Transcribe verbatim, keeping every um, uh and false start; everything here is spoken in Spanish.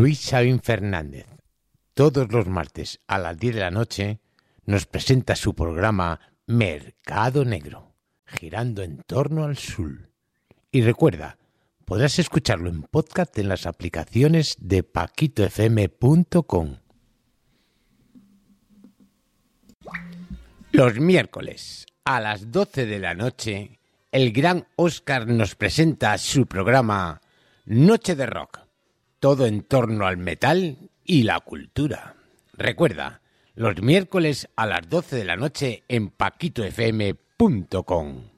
Luis Sabin Fernández, todos los martes a las diez de la noche, nos presenta su programa Mercado Negro, girando en torno al sur. Y recuerda, podrás escucharlo en podcast en las aplicaciones de paquito f m punto com. Los miércoles a las doce de la noche, el gran Óscar nos presenta su programa Noche de Rock, todo en torno al metal y la cultura. Recuerda, los miércoles a las doce de la noche en paquito f m punto com.